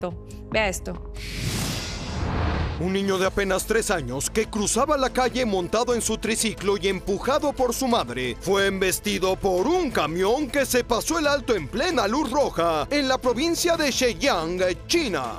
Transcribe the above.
Vea esto. Un niño de apenas 3 años que cruzaba la calle montado en su triciclo y empujado por su madre fue embestido por un camión que se pasó el alto en plena luz roja en la provincia de Zhejiang, China.